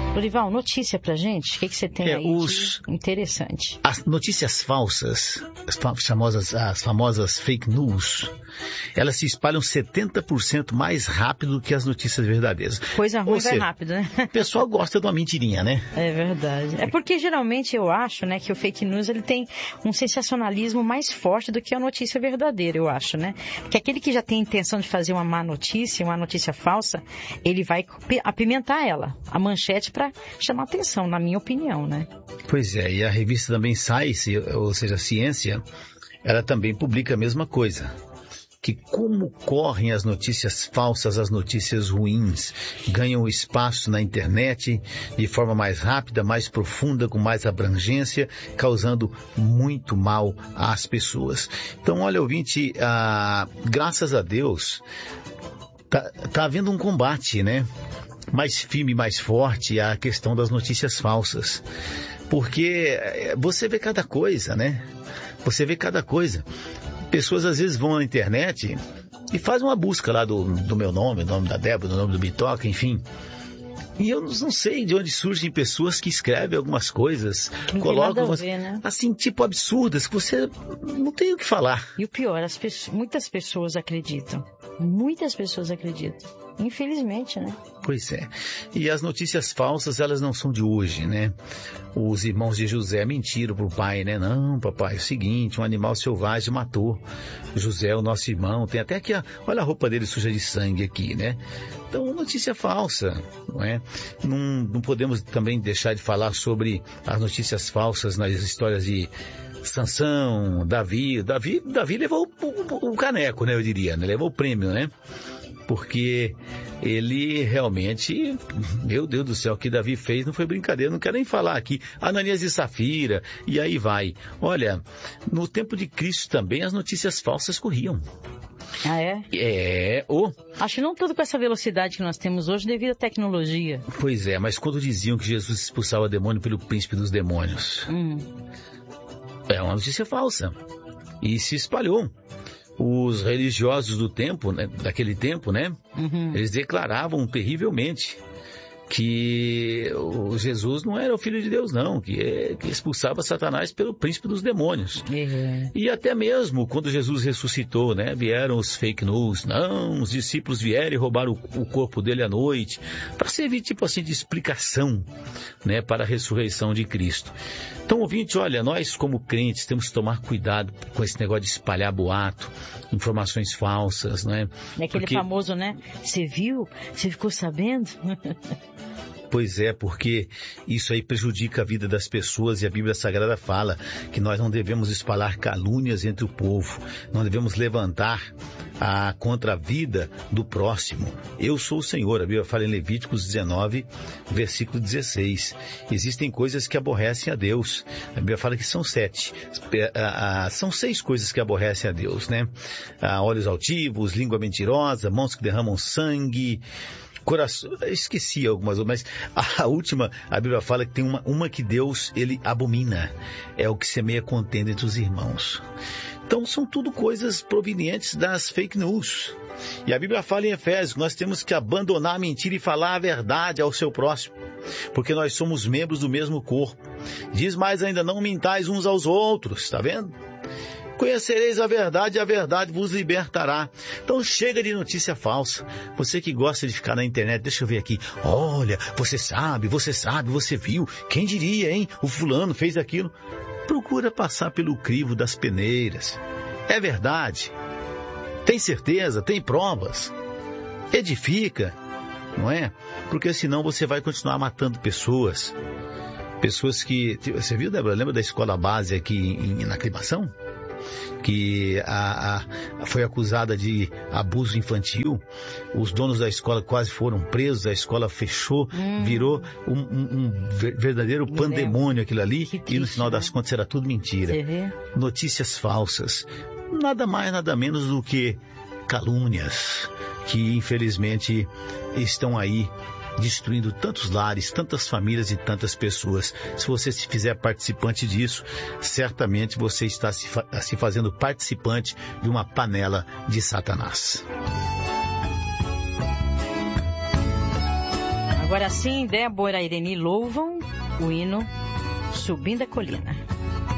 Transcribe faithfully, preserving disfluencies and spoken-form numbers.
Lorival, notícia pra gente? O que, que você tem é, aí os, de interessante? As notícias falsas, as famosas, as famosas fake news, elas se espalham setenta por cento mais rápido do que as notícias verdadeiras. Coisa ruim Ou vai seja, rápido, né? O pessoal gosta de uma mentirinha, né? É verdade. É porque geralmente eu acho, né, que o fake news ele tem um sensacionalismo mais forte do que a notícia verdadeira, eu acho, né? Porque aquele que já tem a intenção de fazer uma má notícia, uma notícia falsa, ele vai apimentar ela, a manchete, para chamar atenção, na minha opinião, né? Pois é, e a revista também Science, ou seja, a Ciência, ela também publica a mesma coisa. Que como correm as notícias falsas, as notícias ruins, ganham espaço na internet de forma mais rápida, mais profunda, com mais abrangência, causando muito mal às pessoas. Então, olha, ouvinte, ah, graças a Deus, tá, tá havendo um combate, né? Mais firme, mais forte a questão das notícias falsas. Porque você vê cada coisa, né? Você vê cada coisa. Pessoas às vezes vão na internet e fazem uma busca lá do, do meu nome, do nome da Débora, do nome do Bitoca, enfim. E eu não sei de onde surgem pessoas que escrevem algumas coisas, não colocam umas, ver, né? assim, tipo absurdas, que você não tem o que falar. E o pior, as pessoas, muitas pessoas acreditam. Muitas pessoas acreditam. Infelizmente, né? Pois é. E as notícias falsas, elas não são de hoje, né? Os irmãos de José mentiram pro pai, né? Não, papai, é o seguinte, um animal selvagem matou José, o nosso irmão. Tem até aqui, a, olha a roupa dele suja de sangue aqui, né? Então, notícia falsa, não é? Não, não podemos também deixar de falar sobre as notícias falsas nas histórias de Sansão, Davi. Davi, Davi levou o, o, o caneco, né? Eu diria, né? Levou o prêmio, né? Porque ele realmente, meu Deus do céu, o que Davi fez não foi brincadeira, não quero nem falar aqui, Ananias e Safira, e aí vai. Olha, no tempo de Cristo também as notícias falsas corriam. Ah, é? É, oh. Acho que não tudo com essa velocidade que nós temos hoje devido à tecnologia. Pois é, mas quando diziam que Jesus expulsava demônio pelo príncipe dos demônios, hum. é uma notícia falsa, e se espalhou. Os religiosos do tempo, né, daquele tempo, né? Uhum. Eles declaravam terrivelmente que o Jesus não era o Filho de Deus, não, que, que expulsava Satanás pelo príncipe dos demônios. Uhum. E até mesmo quando Jesus ressuscitou, né, vieram os fake news, não, os discípulos vieram e roubaram o, o corpo dele à noite, para servir tipo assim de explicação, né, para a ressurreição de Cristo. Então, ouvinte, olha, nós como crentes temos que tomar cuidado com esse negócio de espalhar boato, informações falsas, né? É aquele Porque... famoso, né? Você viu? Você ficou sabendo? Pois é, porque isso aí prejudica a vida das pessoas e a Bíblia Sagrada fala que nós não devemos espalhar calúnias entre o povo, não devemos levantar a, contra a vida do próximo. Eu sou o Senhor, a Bíblia fala em Levíticos dezenove, versículo dezesseis. Existem coisas que aborrecem a Deus. A Bíblia fala que são sete. São seis coisas que aborrecem a Deus, né? Olhos altivos, língua mentirosa, mãos que derramam sangue, coração, eu esqueci algumas, mas a última, a Bíblia fala que tem uma, uma que Deus, ele abomina, é o que semeia contenda entre os irmãos. Então são tudo coisas provenientes das fake news. E a Bíblia fala em Efésios que nós temos que abandonar a mentira e falar a verdade ao seu próximo, porque nós somos membros do mesmo corpo. Diz mais ainda, não mintais uns aos outros, tá vendo? Conhecereis a verdade e a verdade vos libertará. Então chega de notícia falsa. Você que gosta de ficar na internet, deixa eu ver aqui. Olha, você sabe, você sabe, você viu. Quem diria, hein? O fulano fez aquilo. Procura passar pelo crivo das peneiras. É verdade. Tem certeza, tem provas. Edifica, não é? Porque senão você vai continuar matando pessoas. Pessoas que... Você viu, Débora? Lembra da escola base aqui em, na Aclimação? Que a, a, foi acusada de abuso infantil. Os donos da escola quase foram presos, a escola fechou, hum. virou um, um, um verdadeiro Me pandemônio lembro. Aquilo ali, triste, e no final, né? Das contas era tudo mentira. Notícias falsas, nada mais, nada menos do que calúnias, que infelizmente estão aí destruindo tantos lares, tantas famílias e tantas pessoas. Se você se fizer participante disso, certamente você está se, fa- se fazendo participante de uma panela de Satanás. Agora sim, Débora e Ireni louvam o hino Subindo a Colina.